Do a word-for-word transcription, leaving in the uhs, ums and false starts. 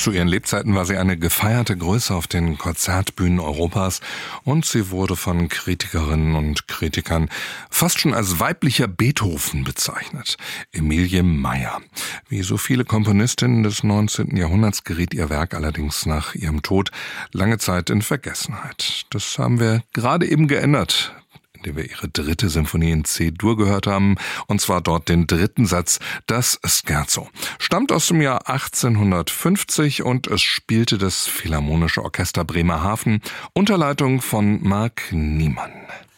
Zu ihren Lebzeiten war sie eine gefeierte Größe auf den Konzertbühnen Europas und sie wurde von Kritikerinnen und Kritikern fast schon als weiblicher Beethoven bezeichnet. Emilie Meyer. Wie so viele Komponistinnen des neunzehnten Jahrhunderts geriet ihr Werk allerdings nach ihrem Tod lange Zeit in Vergessenheit. Das haben wir gerade eben geändert, indem wir ihre dritte Symphonie in C-Dur gehört haben, und zwar dort den dritten Satz, das Scherzo. Stammt aus dem Jahr achtzehnhundertfünfzig und es spielte das Philharmonische Orchester Bremerhaven unter Leitung von Mark Niemann.